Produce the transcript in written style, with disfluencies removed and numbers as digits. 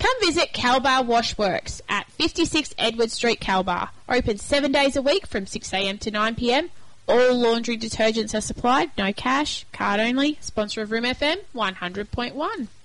Come visit Calbar Washworks at 56 Edward Street, Calbar. Open 7 days a week from 6am to 9pm. All laundry detergents are supplied, no cash, card only. Sponsor of Room FM 100.1.